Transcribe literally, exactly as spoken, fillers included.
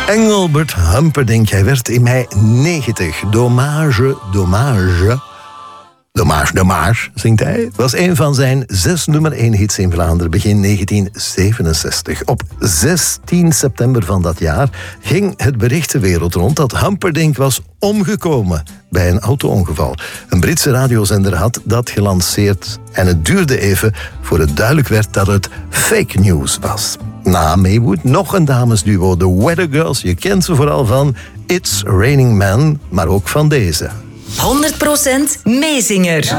Engelbert Humperdinck, hij werd in mei negentig. Dommage, dommage. Dommage, dommage, zingt hij. Was een van zijn zes nummer één hits in Vlaanderen begin negentien zevenenzestig. Op zestien september van dat jaar ging het bericht de wereld rond dat Humperdinck was omgekomen bij een auto-ongeval. Een Britse radiozender had dat gelanceerd en het duurde even voor het duidelijk werd dat het fake news was. Na Maywood nog een damesduo, de Weather Girls. Je kent ze vooral van It's Raining Men, maar ook van deze. honderd procent meezinger.